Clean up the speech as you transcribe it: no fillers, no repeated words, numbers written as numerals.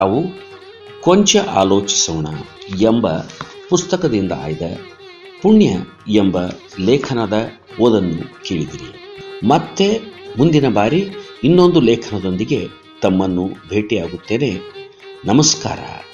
ಅವು ಕೊಂಚ ಆಲೋಚಿಸೋಣ ಎಂಬ ಪುಸ್ತಕದಿಂದ ಆಯ್ದ ಪುಣ್ಯ ಎಂಬ ಲೇಖನದ ಓದನ್ನು ಕೇಳಿದಿರಿ. ಮತ್ತೆ ಮುಂದಿನ ಬಾರಿ ಇನ್ನೊಂದು ಲೇಖನದೊಂದಿಗೆ ತಮ್ಮನ್ನು ಭೇಟಿಯಾಗುತ್ತೇನೆ. ನಮಸ್ಕಾರ.